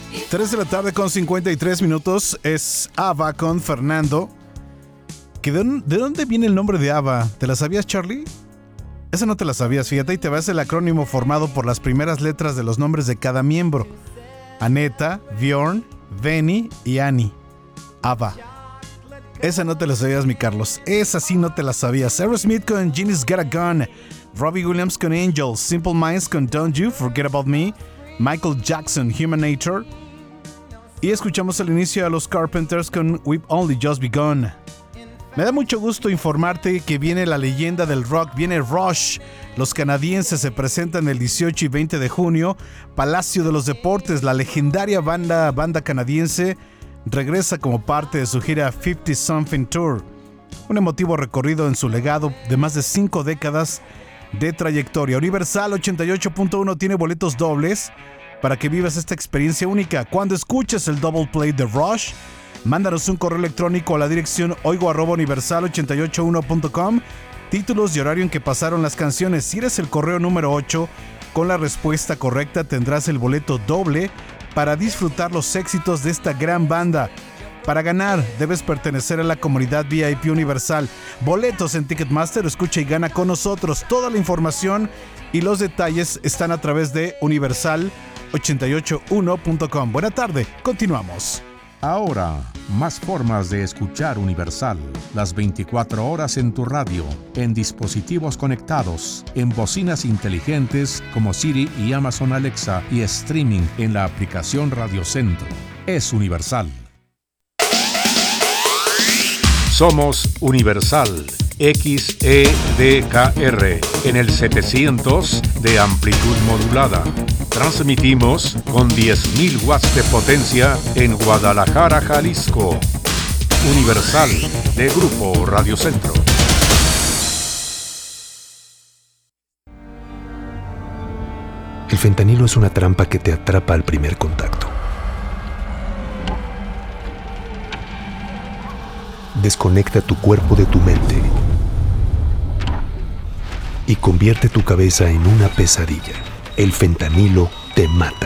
3 de la tarde con 53 minutos. Es ABBA con Fernando. ¿De dónde viene el nombre de ABBA? ¿Te la sabías, Charlie? Esa no te la sabías, fíjate, y te vas el acrónimo formado por las primeras letras de los nombres de cada miembro. Aneta, Björn, Benny y Annie. ABBA. Esa no te la sabías, mi Carlos. Esa sí no te la sabías. Aerosmith con Genie's Got a Gun. Robbie Williams con Angels. Simple Minds con Don't You Forget About Me. Michael Jackson, Human Nature. Y escuchamos al inicio a los Carpenters con We've Only Just Begun. Me da mucho gusto informarte que viene la leyenda del rock, viene Rush. Los canadienses se presentan el 18 y 20 de junio. Palacio de los Deportes, la legendaria banda canadiense, regresa como parte de su gira 50 Something Tour. Un emotivo recorrido en su legado de más de 5 décadas de trayectoria. Universal 88.1 tiene boletos dobles para que vivas esta experiencia única. Cuando escuches el double play de Rush, mándanos un correo electrónico a la dirección oigo@universal881.com, títulos y horario en que pasaron las canciones. Si eres el correo número 8 con la respuesta correcta, tendrás el boleto doble para disfrutar los éxitos de esta gran banda. Para ganar, debes pertenecer a la comunidad VIP Universal. Boletos en Ticketmaster, escucha y gana con nosotros. Toda la información y los detalles están a través de universal881.com. Buena tarde, continuamos. Ahora, más formas de escuchar Universal. Las 24 horas en tu radio, en dispositivos conectados, en bocinas inteligentes como Siri y Amazon Alexa y streaming en la aplicación Radio Centro. Es Universal. Somos Universal XEDKR en el 700 de amplitud modulada. Transmitimos con 10.000 watts de potencia en Guadalajara, Jalisco. Universal de Grupo Radio Centro. El fentanilo es una trampa que te atrapa al primer contacto. Desconecta tu cuerpo de tu mente y convierte tu cabeza en una pesadilla. El fentanilo te mata.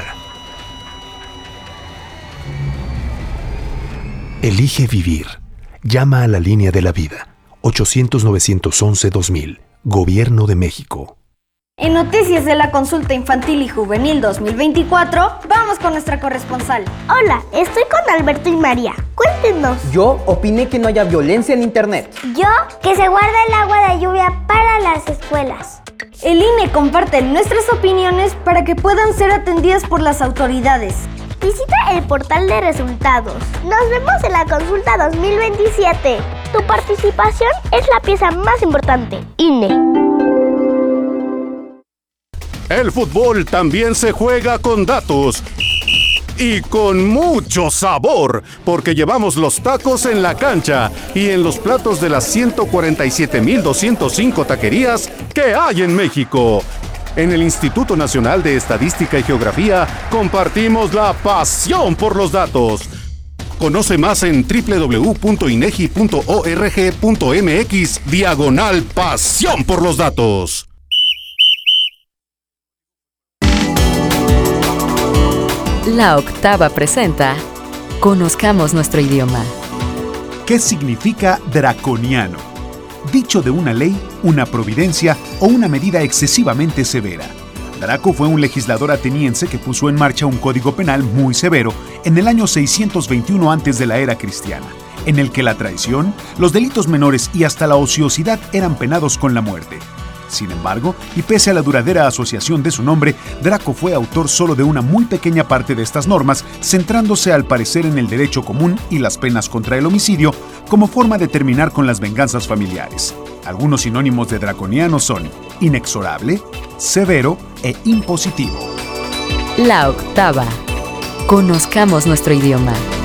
Elige vivir. Llama a la línea de la vida. 800-911-2000. Gobierno de México. En Noticias de la Consulta Infantil y Juvenil 2024, vamos con nuestra corresponsal. Hola, estoy con Alberto y María. Cuéntenos. Yo opiné que no haya violencia en internet. Yo, que se guarda el agua de lluvia para las escuelas. El INE comparte nuestras opiniones para que puedan ser atendidas por las autoridades. Visita el portal de resultados. Nos vemos en la consulta 2027. Tu participación es la pieza más importante. INE. El fútbol también se juega con datos y con mucho sabor, porque llevamos los tacos en la cancha y en los platos de las 147,205 taquerías que hay en México. En el Instituto Nacional de Estadística y Geografía compartimos la pasión por los datos. Conoce más en www.inegi.org.mx/pasión por los datos. La Octava presenta Conozcamos nuestro idioma. ¿Qué significa draconiano? Dicho de una ley, una providencia o una medida excesivamente severa. Draco fue un legislador ateniense que puso en marcha un código penal muy severo en el año 621 antes de la era cristiana, en el que la traición, los delitos menores y hasta la ociosidad eran penados con la muerte. Sin embargo, y pese a la duradera asociación de su nombre, Draco fue autor solo de una muy pequeña parte de estas normas, centrándose al parecer en el derecho común y las penas contra el homicidio como forma de terminar con las venganzas familiares. Algunos sinónimos de draconiano son inexorable, severo e impositivo. La Octava. Conozcamos nuestro idioma.